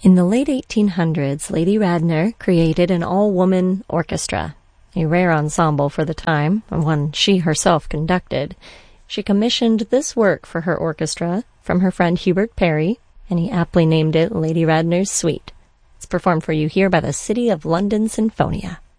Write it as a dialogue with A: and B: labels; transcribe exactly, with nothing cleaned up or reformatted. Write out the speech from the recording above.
A: In the late eighteen hundreds, Lady Radner created an all-woman orchestra, a rare ensemble for the time, and one she herself conducted. She commissioned this work for her orchestra from her friend Hubert Parry, and he aptly named it Lady Radner's Suite. It's performed for you here by the City of London Sinfonia.